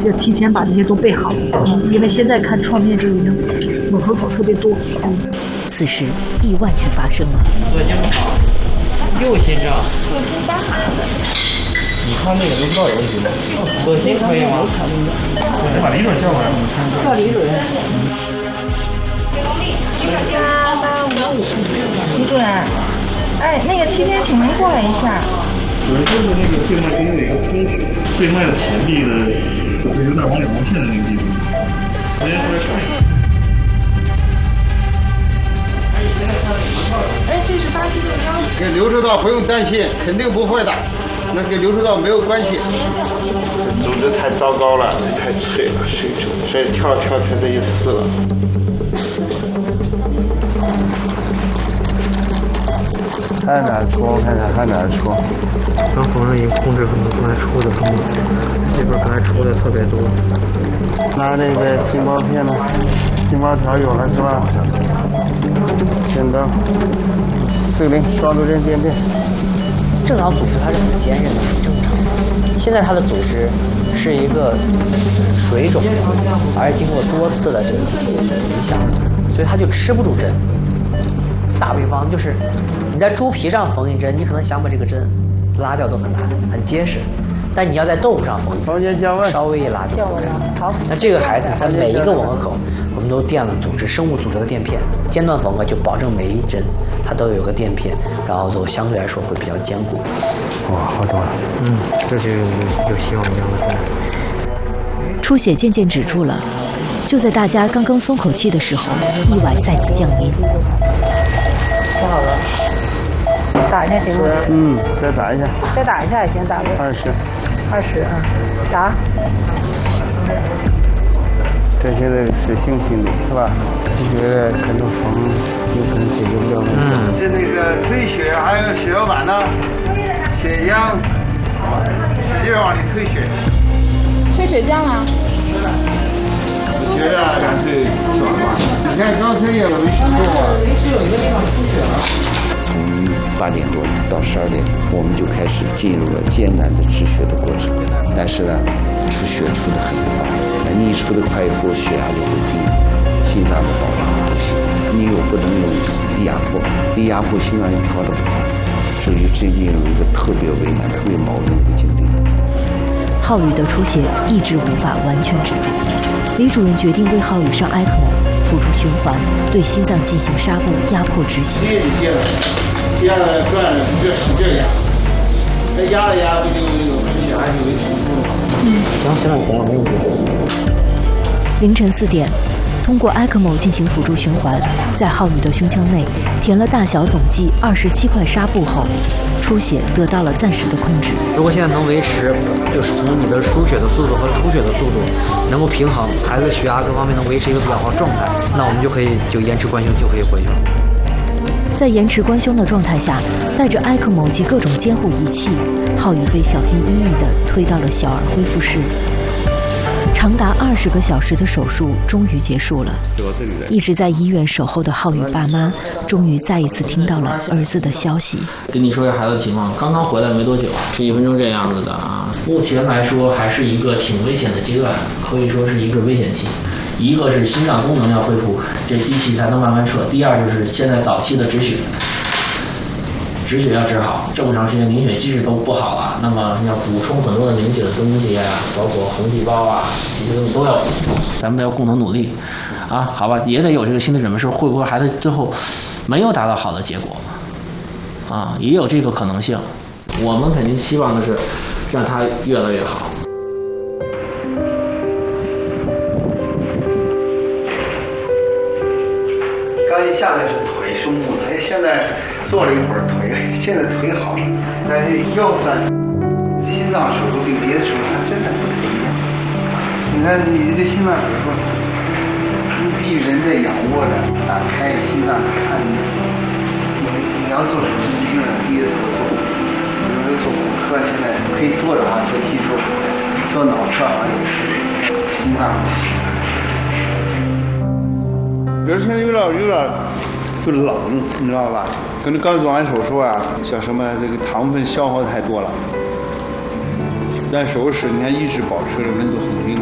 要提前把这些都备好，因为现在看创面这已经猛合口特别多。 此时意外却发生了。 恶心不好，又心脏。 恶心8孩子。 你看那个刘指导有问题吗？恶心可以吗？我把李主任叫过来，我们看。 叫李主任。 李主任，哎，那个7天请您过来一下。 就是那个对脉中有一个通血，对脉的前壁的，就是有点往里凹陷的那个地方。直接过来看一下。 哎，这是巴西豆浆。 跟刘指导不用担心，肯定不会的，那跟刘指导没有关系。组织太糟糕了，太脆了，水肿，所以跳它这就死了。 还哪出？我看看还哪出？ 刚缝纫已经控制很多，刚才出的很多，这边刚才出的特别多。 拿那个筋膜片呢？筋膜条有了是吧？剪刀、4零双度针垫片。 正常组织它是很坚韧的，很正常的。现在它的组织是一个水肿，而且经过多次的这个影响，所以它就吃不住针。打比方就是，你在猪皮上缝一针，你可能想把这个针拉掉都很难，很结实。但你要在豆腐上缝，稍微一拉就可以了。好，那这个孩子在每一个吻合口，我们都垫了组织生物组织的垫片，间断缝合就保证每一针它都有个垫片，然后都相对来说会比较坚固。 哇，好多了。 这就有希望一样的。 出血渐渐止住了，就在大家刚刚松口气的时候，意外再次降临。 挺好的。打一下行吗？ 再打一下。 再打一下也行，打个20啊，打。 这现在是新型的，是吧？这个可能缝有可能解决不了问题。 是那个推血，还有血小板呢，血浆，使劲往里推血。 推血浆了。 我觉得干脆转吧。你看刚才也没去过啊。 是有一个地方出血了。 从8点多到12点，我们就开始进入了艰难的止血的过程。但是呢，出血出得很快，你出得快以后，血压就会低，心脏的保障不行，你又不能用低压迫，低压迫心脏又调得不好，所以就进入一个特别为难、特别矛盾的境地。 浩宇的出血一直无法完全止住，李主任决定为浩宇上埃克莫，辅助循环，对心脏进行纱布压迫止血。 接了转了，你就使劲压，再压了压，不就那种血还就会停住了吗？ 行，现在我懂了，没问题。 凌晨4点，通过埃克莫进行辅助循环，在浩宇的胸腔内填了大小总计27块纱布后，出血得到了暂时的控制。 如果现在能维持，就是从你的输血的速度和出血的速度能够平衡，孩子血压各方面能维持一个比较好的状态，那我们就可以延迟关胸就可以回去了。 在延迟关胸的状态下，带着埃克莫及各种监护仪器，浩宇被小心翼翼地推到了小儿恢复室。长达20个小时的手术终于结束了，一直在医院守候的浩宇爸妈终于再一次听到了儿子的消息。 跟你说一下孩子的情况，刚刚回来没多久，是1分钟这样子的啊。目前来说还是一个挺危险的阶段，可以说是一个危险期。一个是心脏功能要恢复，这机器才能慢慢撤。第二就是现在早期的止血。止血要治好，这么长时间凝血机制都不好了，那么要补充很多的凝血的东西啊，包括红细胞啊，这些东西都要补，咱们都要共同努力啊，好吧，也得有这个心理准备，说会不会孩子最后没有达到好的结果啊，也有这个可能性。我们肯定希望的是让他越来越好。 刚一下来是腿是木的，现在坐了一会儿腿，现在腿好了，但是腰酸。心脏手术跟别的手术还真的不太一样。你看你这个心脏手术，你必须人在仰卧着，打开心脏看你要做手术基本上低着头做。比如说做骨科现在可以坐着啊，做技术，做脑侧啊有事，心脏不行。有现在有点就冷，你知道吧？可能刚做完手术啊，叫什么这个糖分消耗太多了。但手术室你看一直保持着温度很低。